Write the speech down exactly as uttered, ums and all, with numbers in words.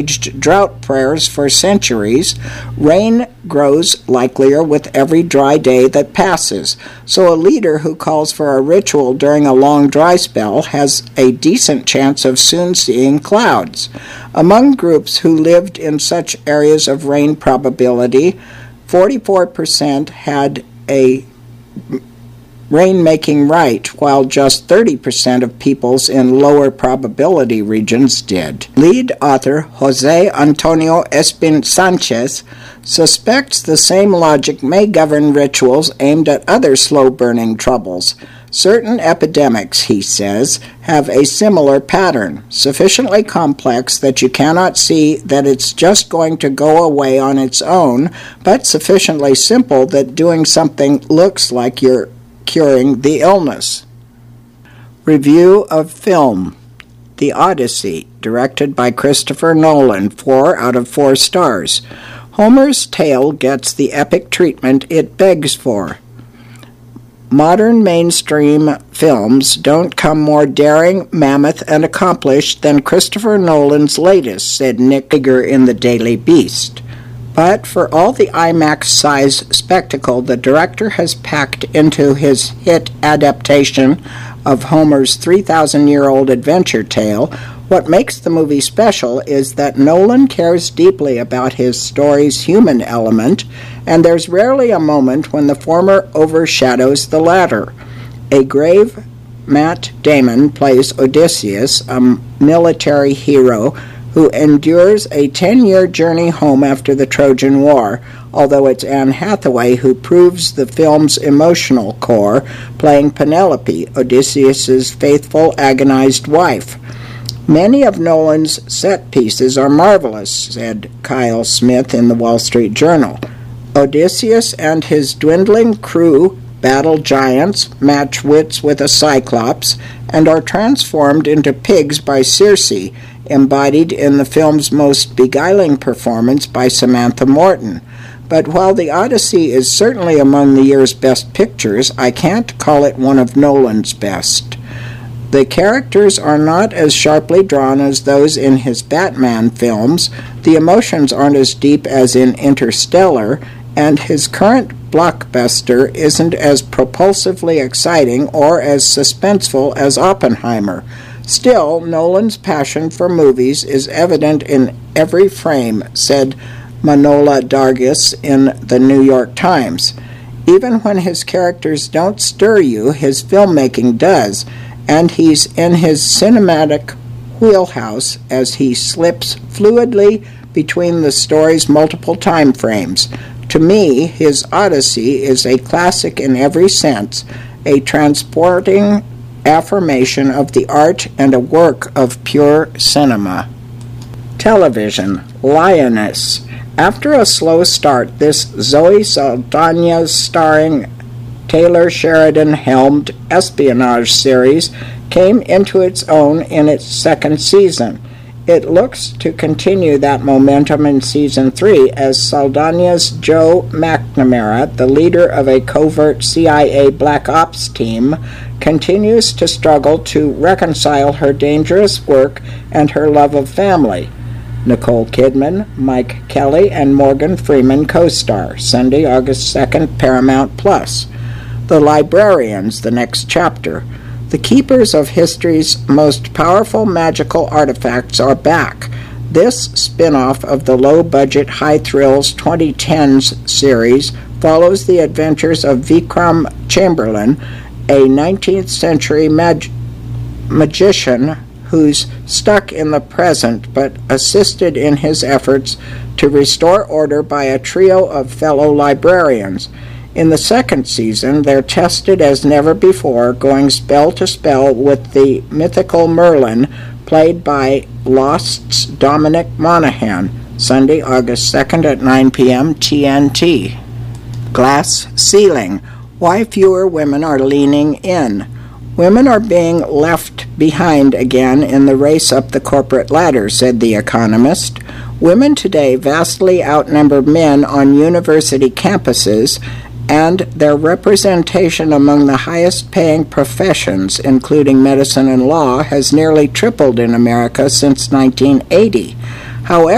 waged drought prayers for centuries, rain grows likelier with every dry day that passes. So a leader who calls for a ritual during a long dry spell has a decent chance of soon seeing clouds. Among groups who lived in such areas of rain probability, forty-four percent had a rain-making right, while just thirty percent of peoples in lower probability regions did. Lead author Jose Antonio Espin Sanchez suspects the same logic may govern rituals aimed at other slow-burning troubles. Certain epidemics, he says, have a similar pattern, sufficiently complex that you cannot see that it's just going to go away on its own, but sufficiently simple that doing something looks like you're curing the illness. Review of film. The Odyssey, directed by Christopher Nolan, four out of four stars. Homer's tale gets the epic treatment it begs for. Modern mainstream films don't come more daring, mammoth, and accomplished than Christopher Nolan's latest, said Nick Hager in the Daily Beast. But for all the IMAX-size spectacle the director has packed into his hit adaptation of Homer's three thousand year old adventure tale, what makes the movie special is that Nolan cares deeply about his story's human element, and there's rarely a moment when the former overshadows the latter. A grave Matt Damon plays Odysseus, a military hero who endures a ten-year journey home after the Trojan War, although it's Anne Hathaway who proves the film's emotional core, playing Penelope, Odysseus's faithful, agonized wife. Many of Nolan's set pieces are marvelous, said Kyle Smith in the Wall Street Journal. Odysseus and his dwindling crew battle giants, match wits with a cyclops, and are transformed into pigs by Circe, embodied in the film's most beguiling performance by Samantha Morton. But while The Odyssey is certainly among the year's best pictures, I can't call it one of Nolan's best. The characters are not as sharply drawn as those in his Batman films, the emotions aren't as deep as in Interstellar, and his current blockbuster isn't as propulsively exciting or as suspenseful as Oppenheimer. Still, Nolan's passion for movies is evident in every frame, said Manohla Dargis in the New York Times. Even when his characters don't stir you, his filmmaking does, and he's in his cinematic wheelhouse as he slips fluidly between the story's multiple time frames. To me, his Odyssey is a classic in every sense, a transporting affirmation of the art and a work of pure cinema. Television, Lioness. After a slow start, this Zoe Saldana's starring Taylor Sheridan-helmed espionage series came into its own in its second season. It looks to continue that momentum in season three as Saldana's Joe McNamara, the leader of a covert C I A Black Ops team, continues to struggle to reconcile her dangerous work and her love of family. Nicole Kidman, Mike Kelly, and Morgan Freeman co-star. Sunday, August second, Paramount Plus. The Librarians, the next chapter. The keepers of history's most powerful magical artifacts are back. This spin-off of the low-budget, high-thrills twenty tens series follows the adventures of Vikram Chamberlain, a nineteenth century mag- magician who's stuck in the present but assisted in his efforts to restore order by a trio of fellow librarians. In the second season, they're tested as never before, going spell to spell with the mythical Merlin, played by Lost's Dominic Monaghan. Sunday, August second at nine p.m. T N T. Glass Ceiling. Why fewer women are leaning in. Women are being left behind again in the race up the corporate ladder, said The Economist. Women today vastly outnumber men on university campuses, and their representation among the highest-paying professions, including medicine and law, has nearly tripled in America since nineteen eighty. However,